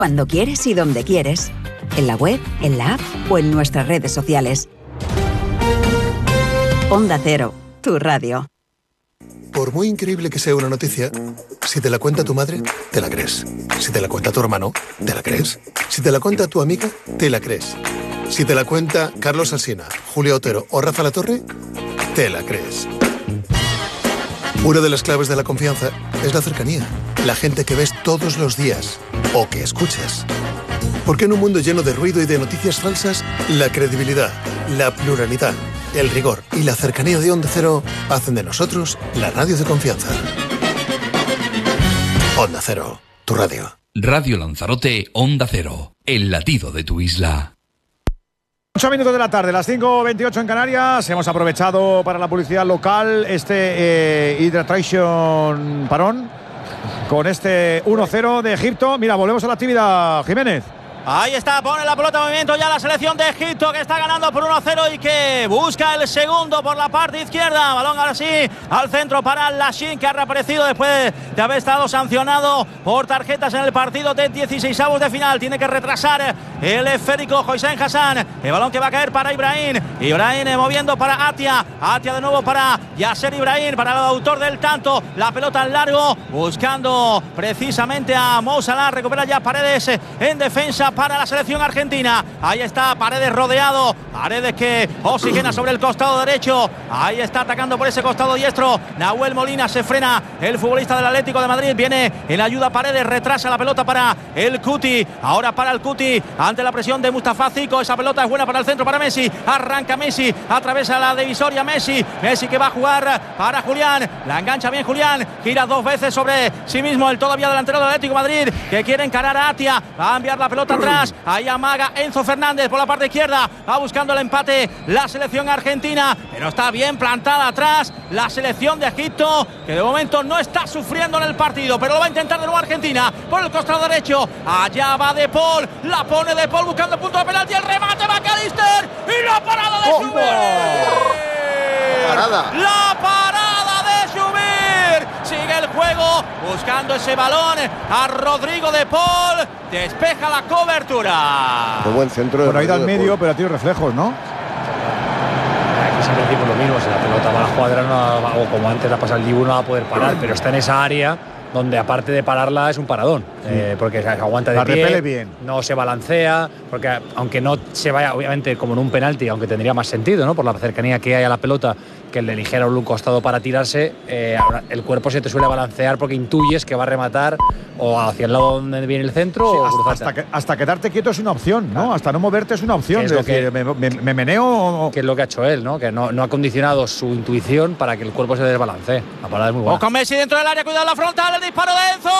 Cuando quieres y donde quieres. En la web, en la app o en nuestras redes sociales. Onda Cero, tu radio. Por muy increíble que sea una noticia, si te la cuenta tu madre, te la crees. Si te la cuenta tu hermano, te la crees. Si te la cuenta tu amiga, te la crees. Si te la cuenta Carlos Alsina, Julia Otero o Rafa Latorre, te la crees. Una de las claves de la confianza es la cercanía. La gente que ves todos los días o que escuchas. Porque en un mundo lleno de ruido y de noticias falsas, la credibilidad, la pluralidad, el rigor y la cercanía de Onda Cero hacen de nosotros la radio de confianza. Onda Cero, tu radio. Radio Lanzarote, Onda Cero, el latido de tu isla. 8 minutos de la tarde, las 5:28 en Canarias. Hemos aprovechado para la publicidad local Hydration Parón con este 1-0 de Egipto. Mira, volvemos a la actividad, Jiménez. Ahí está, pone la pelota en movimiento ya la selección de Egipto, que está ganando por 1-0 y que busca el segundo por la parte izquierda. Balón ahora sí al centro para Lashin, que ha reaparecido después de haber estado sancionado por tarjetas en el partido de 16avos de final. Tiene que retrasar el esférico Hossein Hassan. El balón que va a caer para Ibrahim. Ibrahim moviendo para Atia. Atia de nuevo para Yasser Ibrahim, para el autor del tanto. La pelota en largo, buscando precisamente a Mo Salah. Recupera ya Paredes en defensa para la selección argentina. Ahí está Paredes rodeado. Paredes que oxigena sobre el costado derecho. Ahí está atacando por ese costado diestro Nahuel Molina. Se frena el futbolista del Atlético de Madrid. Viene en ayuda Paredes. Retrasa la pelota para el Cuti. Ahora para el Cuti ante la presión de Mustafa Zico. Esa pelota es buena para el centro para Messi. Arranca Messi. Atraviesa la divisoria Messi. Messi que va a jugar para Julián. La engancha bien Julián. Gira dos veces sobre sí mismo el todavía delantero del Atlético de Madrid, que quiere encarar a Atia. Va a enviar la pelota atrás. Ahí amaga Enzo Fernández por la parte izquierda. Va buscando el empate la selección argentina, pero está bien plantada atrás la selección de Egipto, que de momento no está sufriendo en el partido, pero lo va a intentar de nuevo Argentina por el costado derecho. Allá va De Paul. La pone De Paul buscando el punto de penalti. El remate McAllister y la parada de Schubert. La parada de Schubert. Sigue el juego buscando ese balón a Rodrigo De Paul. Despeja la cobertura. Qué buen centro. Bueno, ha ido al medio, pero ha tenido reflejos, ¿no? Aquí siempre decimos lo mismo, si la pelota va a la cuadra o como antes la pasa el Dibu no va a poder parar, pero está en esa área donde aparte de pararla es un paradón, porque se aguanta de la pie, repele bien, no se balancea, porque aunque no se vaya obviamente como en un penalti, aunque tendría más sentido, ¿no?, por la cercanía que hay a la pelota, que el de ligera un costado para tirarse, el cuerpo se te suele balancear porque intuyes que va a rematar o hacia el lado donde viene el centro, sí, o hasta quedarte quieto es una opción, ¿no? Hasta no moverte es una opción. Es lo que, me meneo. Que es lo que ha hecho él, ¿no? Que no ha condicionado su intuición para que el cuerpo se desbalancee. La parada es muy buena. Con Messi dentro del área, cuidado la frontal, el disparo de Enzo.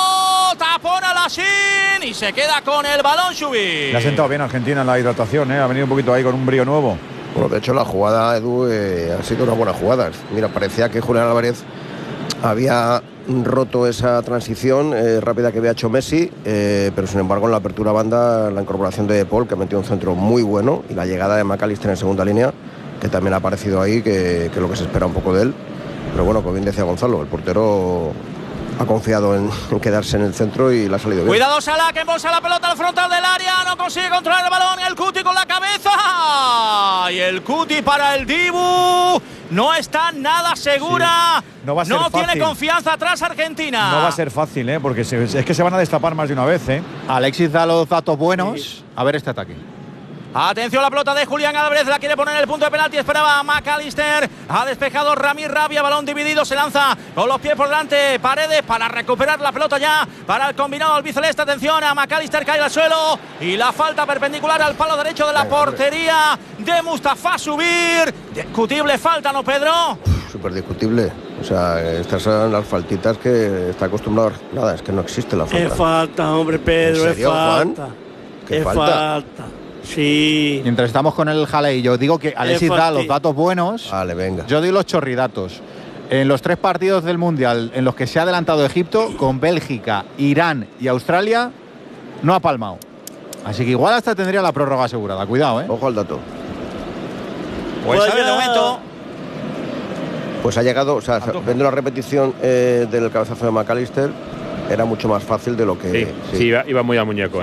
Tapón a Lashin y se queda con el balón Schubert. Le ha sentado bien a Argentina en la hidratación, ¿eh? Ha venido un poquito ahí con un brío nuevo. Bueno, de hecho la jugada, Edu, ha sido una buena jugada. Mira, parecía que Julián Álvarez había roto esa transición rápida que había hecho Messi, pero sin embargo en la apertura banda, la incorporación de Paul, que metió un centro muy bueno, y la llegada de McAllister en segunda línea, que también ha aparecido ahí, que es lo que se espera un poco de él. Pero bueno, como bien decía Gonzalo, el portero ha confiado en quedarse en el centro y le ha salido bien. Cuidado Salah, que embolsa la pelota al frontal del área, no consigue controlar el balón, el Cuti con la cabeza, y el Cuti para el Dibu. No está nada segura, sí. No tiene confianza atrás Argentina. No va a ser fácil, porque es que se van a destapar más de una vez. Alexis da los datos buenos. Sí. A ver este ataque. Atención, la pelota de Julián Álvarez, la quiere poner en el punto de penalti, esperaba a McAllister, ha despejado Ramírez Rabia, balón dividido, se lanza con los pies por delante Paredes para recuperar la pelota ya para el combinado albiceleste. Atención a McAllister, cae al suelo y la falta perpendicular al palo derecho de la portería de Mustafa Subir. Discutible falta, ¿no, Pedro? Súper discutible. O sea, estas son las faltitas que está acostumbrado. Nada, es que no existe la falta. Es falta, hombre, Pedro, ¿en serio, es falta. Juan? ¿Qué falta? Sí. Mientras estamos con el jaleo, yo digo que Alexis da los datos buenos. Vale, venga. Yo doy los chorridatos. En los 3 partidos del Mundial en los que se ha adelantado Egipto, con Bélgica, Irán y Australia, no ha palmado. Así que igual hasta tendría la prórroga asegurada. Cuidado, Ojo al dato. Pues de momento. Pues ha llegado, o sea, viendo la repetición del cabezazo de McAllister, era mucho más fácil de lo que... Sí, iba muy al muñeco.